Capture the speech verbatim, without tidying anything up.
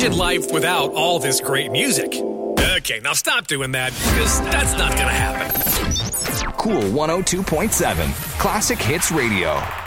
Imagine life without all this great music. Okay, now stop doing that, because that's not going to happen. Cool one oh two point seven, Classic Hits Radio.